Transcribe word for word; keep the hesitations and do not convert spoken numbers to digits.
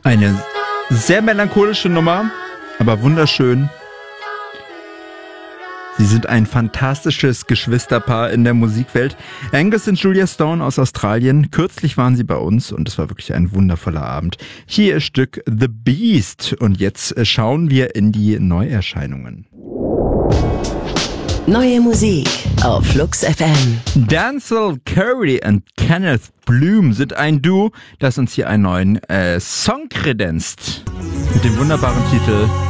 Eine sehr melancholische Nummer, aber wunderschön. Sie sind ein fantastisches Geschwisterpaar in der Musikwelt. Angus und Julia Stone aus Australien. Kürzlich waren sie bei uns und es war wirklich ein wundervoller Abend. Hier ist Stück The Beast und jetzt schauen wir in die Neuerscheinungen. Neue Musik auf Flux F M. Denzel Curry und Kenneth Bloom sind ein Duo, das uns hier einen neuen äh, Song kredenzt. Mit dem wunderbaren Titel